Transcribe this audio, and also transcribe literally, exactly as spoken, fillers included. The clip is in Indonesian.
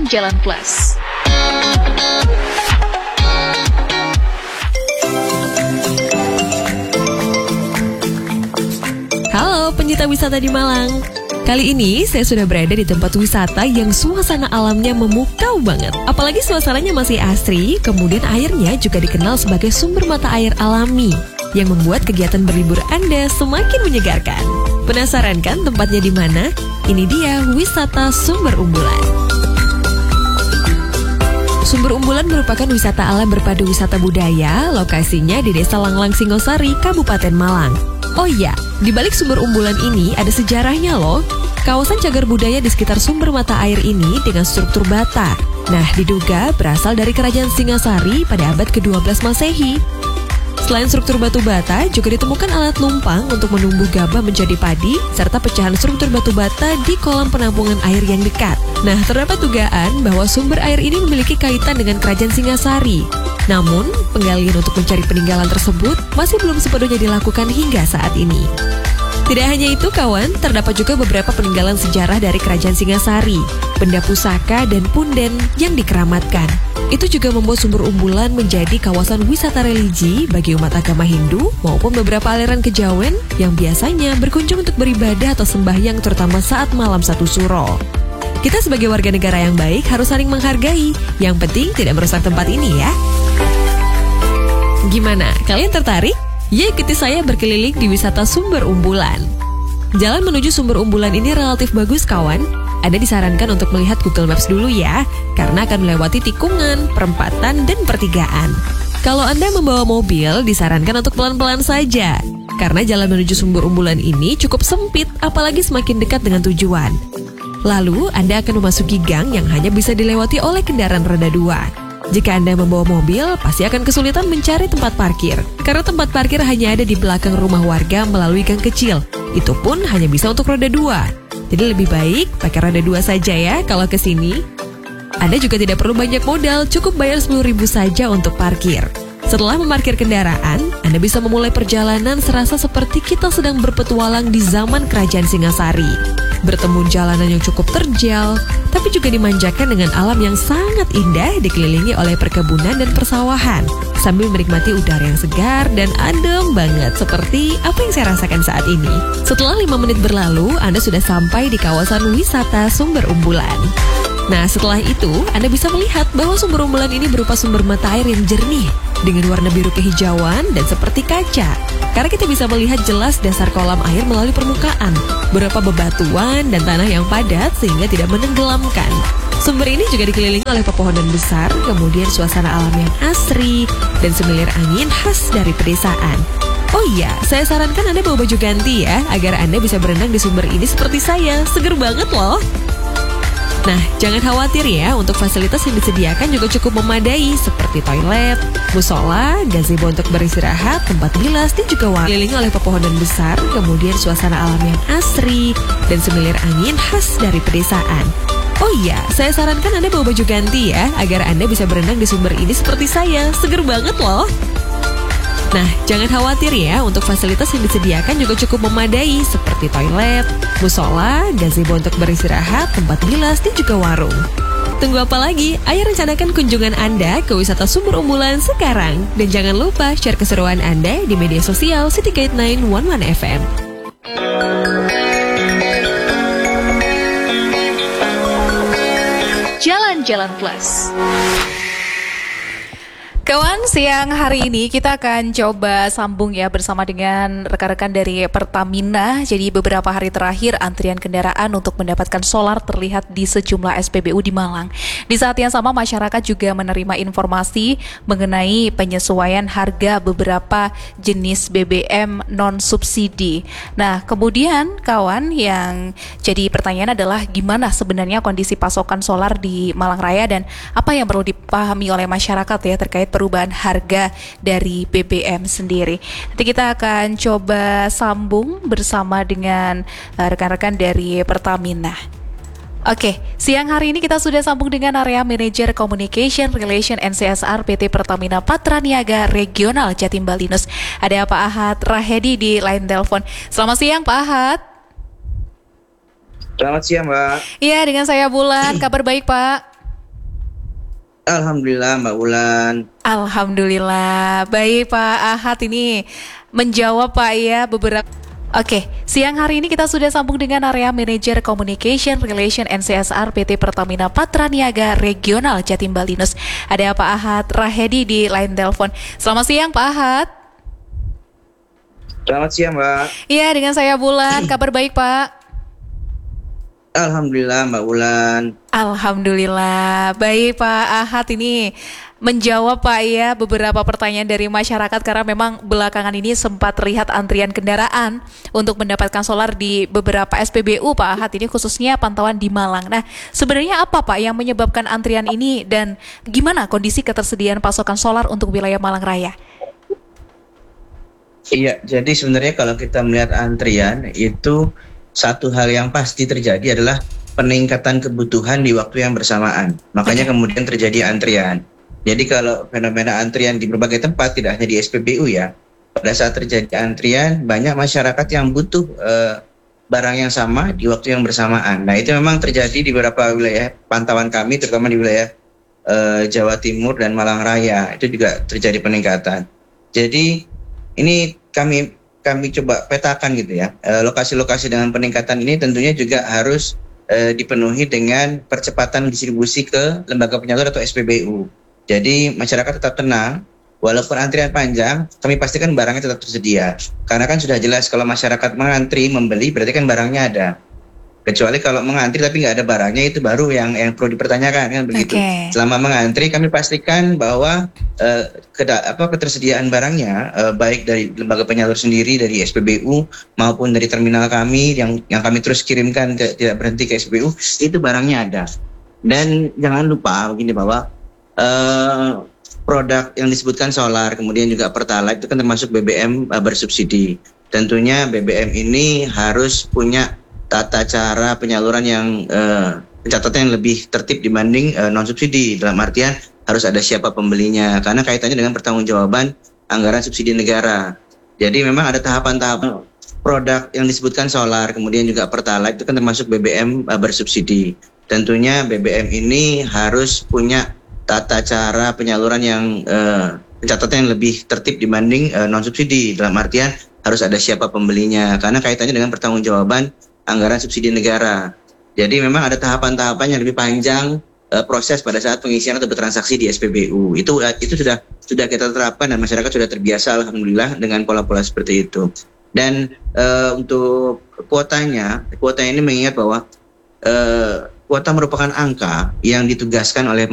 Jalan Plus. Halo pencinta wisata di Malang. Kali ini saya sudah berada di tempat wisata yang suasana alamnya memukau banget. Apalagi suasananya masih asri, kemudian airnya juga dikenal sebagai sumber mata air alami yang membuat kegiatan berlibur Anda semakin menyegarkan. Penasaran kan tempatnya di mana? Ini dia wisata Sumber Umbulan. Sumber Umbulan merupakan wisata alam berpadu wisata budaya, lokasinya di Desa Langlang Singosari, Kabupaten Malang. Oh iya, di balik Sumber Umbulan ini ada sejarahnya loh. Kawasan cagar budaya di sekitar sumber mata air ini dengan struktur bata. Nah, diduga berasal dari Kerajaan Singasari pada abad kedua belas Masehi. Selain struktur batu bata, juga ditemukan alat lumpang untuk menumbuh gabah menjadi padi, serta pecahan struktur batu bata di kolam penampungan air yang dekat. Nah, terdapat dugaan bahwa sumber air ini memiliki kaitan dengan Kerajaan Singasari. Namun, penggalian untuk mencari peninggalan tersebut masih belum sepenuhnya dilakukan hingga saat ini. Tidak hanya itu kawan, terdapat juga beberapa peninggalan sejarah dari Kerajaan Singasari, benda pusaka dan punden yang dikeramatkan. Itu juga membuat Sumber Umbulan menjadi kawasan wisata religi bagi umat agama Hindu maupun beberapa aliran kejawen yang biasanya berkunjung untuk beribadah atau sembahyang terutama saat malam satu suro. Kita sebagai warga negara yang baik harus saling menghargai, yang penting tidak merusak tempat ini ya. Gimana? Kalian tertarik? Ya ikuti saya berkeliling di wisata Sumber Umbulan. Jalan menuju Sumber Umbulan ini relatif bagus kawan. Anda disarankan untuk melihat Google Maps dulu ya, karena akan melewati tikungan, perempatan, dan pertigaan. Kalau Anda membawa mobil, disarankan untuk pelan-pelan saja, karena jalan menuju Sumber Umbulan ini cukup sempit, apalagi semakin dekat dengan tujuan. Lalu, Anda akan memasuki gang yang hanya bisa dilewati oleh kendaraan roda dua. Jika Anda membawa mobil, pasti akan kesulitan mencari tempat parkir. Karena tempat parkir hanya ada di belakang rumah warga melalui gang kecil. Itu pun hanya bisa untuk roda dua. Jadi lebih baik pakai roda dua saja ya kalau ke sini. Anda juga tidak perlu banyak modal, cukup bayar sepuluh ribu saja untuk parkir. Setelah memarkir kendaraan, Anda bisa memulai perjalanan serasa seperti kita sedang berpetualang di zaman Kerajaan Singasari. Bertemu jalanan yang cukup terjal, tapi juga dimanjakan dengan alam yang sangat indah dikelilingi oleh perkebunan dan persawahan, sambil menikmati udara yang segar dan adem banget seperti apa yang saya rasakan saat ini. Setelah lima menit berlalu, Anda sudah sampai di kawasan wisata Sumber Umbulan. Nah, setelah itu, Anda bisa melihat bahwa Sumber Umbulan ini berupa sumber mata air yang jernih, dengan warna biru kehijauan dan seperti kaca. Karena kita bisa melihat jelas dasar kolam air melalui permukaan, beberapa bebatuan dan tanah yang padat sehingga tidak menenggelamkan. Sumber ini juga dikelilingi oleh pepohonan besar, kemudian suasana alam yang asri, dan semilir angin khas dari pedesaan. Oh iya, saya sarankan Anda bawa baju ganti ya, agar Anda bisa berenang di sumber ini seperti saya, seger banget loh. Nah, jangan khawatir ya, untuk fasilitas yang disediakan juga cukup memadai seperti toilet, musola, gazebo untuk beristirahat, tempat bilas, dan juga warna. Dikelilingi oleh pepohonan besar, kemudian suasana alam yang asri, dan semilir angin khas dari pedesaan. Oh iya, saya sarankan Anda bawa baju ganti ya, agar Anda bisa berenang di sumber ini seperti saya, seger banget loh. Nah, jangan khawatir ya, untuk fasilitas yang disediakan juga cukup memadai seperti toilet, musola, gazebo untuk beristirahat, tempat bilas, dan juga warung. Tunggu apa lagi? Ayo rencanakan kunjungan Anda ke wisata Sumber Umbulan sekarang. Dan jangan lupa share keseruan Anda di media sosial City Guide sembilan satu satu F M. Jalan-Jalan Plus. Kawan, siang hari ini kita akan coba sambung ya bersama dengan rekan-rekan dari Pertamina. Jadi beberapa hari terakhir antrian kendaraan untuk mendapatkan solar terlihat di sejumlah S P B U di Malang. Di saat yang sama masyarakat juga menerima informasi mengenai penyesuaian harga beberapa jenis B B M non-subsidi. Nah, kemudian kawan, yang jadi pertanyaan adalah gimana sebenarnya kondisi pasokan solar di Malang Raya dan apa yang perlu dipahami oleh masyarakat ya terkait perubahan harga dari B B M sendiri. Nanti kita akan coba sambung bersama dengan uh, rekan-rekan dari Pertamina. Oke, siang hari ini kita sudah sambung dengan Area Manager Communication Relation and C S R P T Pertamina Patraniaga Regional Jatim Balinus. Ada Pak Ahad Rahedi di line telepon. Selamat siang Pak Ahad. Selamat siang Mbak. Iya, dengan saya Bulan. Kabar baik Pak? Alhamdulillah Mbak Wulan. Alhamdulillah. Baik Pak Ahad ini menjawab Pak ya beberapa. Oke, siang hari ini kita sudah sambung dengan Area Manager Communication Relation N C S R P T Pertamina Patraniaga Regional Jatim Balinus. Ada Pak Ahad Rahedi di line telepon. Selamat siang Pak Ahad. Selamat siang Mbak. Iya, dengan saya Bulan. Kabar baik Pak? Alhamdulillah Mbak Wulan. Alhamdulillah. Baik Pak Ahad ini menjawab Pak ya beberapa pertanyaan dari masyarakat karena memang belakangan ini sempat terlihat antrian kendaraan untuk mendapatkan solar di beberapa S P B U Pak Ahad, ini khususnya pantauan di Malang. Nah, sebenarnya apa Pak yang menyebabkan antrian ini dan gimana kondisi ketersediaan pasokan solar untuk wilayah Malang Raya? Iya, jadi sebenarnya kalau kita melihat antrian itu satu hal yang pasti terjadi adalah peningkatan kebutuhan di waktu yang bersamaan. Makanya kemudian terjadi antrian. Jadi kalau fenomena antrian di berbagai tempat, tidak hanya di S P B U ya, pada saat terjadi antrian banyak masyarakat yang butuh uh, barang yang sama di waktu yang bersamaan. Nah itu memang terjadi di beberapa wilayah pantauan kami, terutama di wilayah uh, Jawa Timur dan Malang Raya. Itu juga terjadi peningkatan. Jadi ini kami kami coba petakan gitu ya, e, lokasi-lokasi dengan peningkatan ini tentunya juga harus e, dipenuhi dengan percepatan distribusi ke lembaga penyalur atau S P B U. Jadi masyarakat tetap tenang, walaupun antrian panjang, kami pastikan barangnya tetap tersedia. Karena kan sudah jelas kalau masyarakat mengantri membeli berarti kan barangnya ada. Kecuali kalau mengantri tapi nggak ada barangnya, itu baru yang yang perlu dipertanyakan kan begitu. Okay. Selama mengantri kami pastikan bahwa uh, keda, apa, ketersediaan barangnya uh, baik dari lembaga penyalur sendiri, dari S P B U maupun dari terminal kami yang yang kami terus kirimkan ke, tidak berhenti ke S P B U, itu barangnya ada. Dan jangan lupa begini bahwa uh, produk yang disebutkan solar kemudian juga pertalite itu kan termasuk B B M uh, bersubsidi. Tentunya B B M ini harus punya tata cara penyaluran yang uh, pencatatan yang lebih tertib dibanding uh, non subsidi, dalam artian harus ada siapa pembelinya karena kaitannya dengan pertanggungjawaban anggaran subsidi negara. Jadi memang ada tahapan-tahapan produk yang disebutkan solar kemudian juga pertalite itu kan termasuk B B M uh, bersubsidi. Tentunya B B M ini harus punya tata cara penyaluran yang uh, pencatatan yang lebih tertib dibanding uh, non subsidi, dalam artian harus ada siapa pembelinya karena kaitannya dengan pertanggungjawaban anggaran subsidi negara. Jadi memang ada tahapan-tahapan yang lebih panjang uh, proses pada saat pengisian atau bertransaksi di S P B U. Itu uh, itu sudah sudah kita terapkan dan masyarakat sudah terbiasa alhamdulillah dengan pola-pola seperti itu. Dan uh, untuk kuotanya, kuota ini mengingat bahwa uh, kuota merupakan angka yang ditugaskan oleh